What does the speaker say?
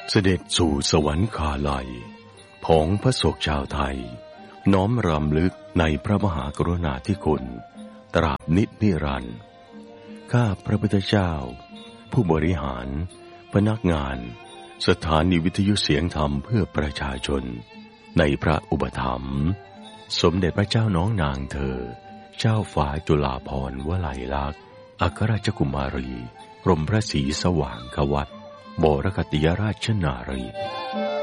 เสด็จสู่สวรรคาลัยของพระโศกชาวไทยน้อมรำลึกในพระมหากรุณาธิคุณตราบนิจนิรันดร์ข้าพระพุทธเจ้าผู้บริหารพนักงานสถานีวิทยุเสียงธรรมเพื่อประชาชนในพระอุปถัมภ์สมเด็จพระเจ้าน้องนางเธอเจ้าฟ้าจุฬาภรณ์วลัยลักษณ์อัครราชกุมารีกรมพระศรีสว่างควัตรบรคติยราชนารี